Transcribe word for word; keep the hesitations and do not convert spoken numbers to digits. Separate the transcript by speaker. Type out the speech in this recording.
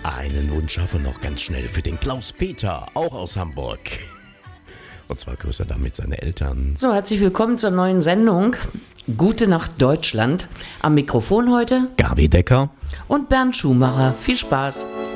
Speaker 1: Einen Wunsch habe ich noch ganz schnell für den Klaus-Peter, auch aus Hamburg. Und zwar grüßt er damit seine Eltern.
Speaker 2: So, herzlich willkommen zur neuen Sendung Gute Nacht Deutschland. Am Mikrofon heute
Speaker 1: Gabi Decker
Speaker 2: und Bernd Schumacher. Viel Spaß.